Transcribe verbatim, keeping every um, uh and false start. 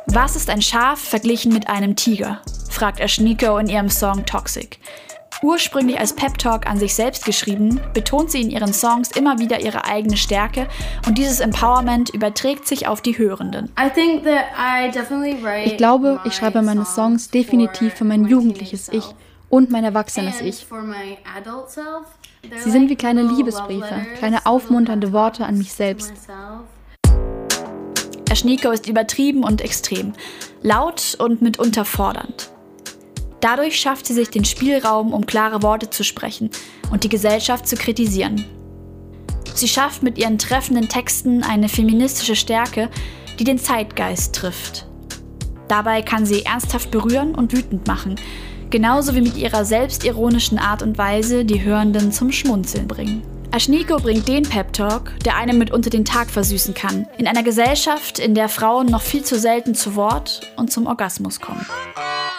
Was ist ein Schaf verglichen mit einem Tiger? Fragt Ashnikko in ihrem Song Toxic. Ursprünglich als Pep-Talk an sich selbst geschrieben, betont sie in ihren Songs immer wieder ihre eigene Stärke und dieses Empowerment überträgt sich auf die Hörenden. Ich glaube, ich schreibe meine Songs definitiv für mein jugendliches Ich und mein erwachsenes Ich. Sie sind wie kleine Liebesbriefe, kleine aufmunternde Worte an mich selbst. Ashnikko ist übertrieben und extrem, laut und mitunter fordernd. Dadurch schafft sie sich den Spielraum, um klare Worte zu sprechen und die Gesellschaft zu kritisieren. Sie schafft mit ihren treffenden Texten eine feministische Stärke, die den Zeitgeist trifft. Dabei kann sie ernsthaft berühren und wütend machen, genauso wie mit ihrer selbstironischen Art und Weise die Hörenden zum Schmunzeln bringen. Ashnikko bringt den Pep-Talk, der einem mitunter den Tag versüßen kann, in einer Gesellschaft, in der Frauen noch viel zu selten zu Wort und zum Orgasmus kommen.